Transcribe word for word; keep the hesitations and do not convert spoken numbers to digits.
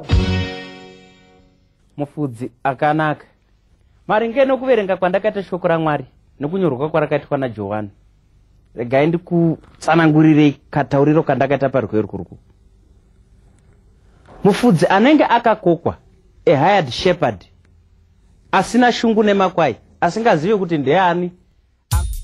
Mufudzi akanaka. Maringe nokuverenga kwandakaita shoko raMwari nekunyorwa kwarakaitwa naJohani. Regai ndikutsanangurirei katauriro kandakaita parwere kuruku. Mufudzi anenge akakokwa, a hired shepherd, asina shungu nemakwai, asingazivi kuti ndeani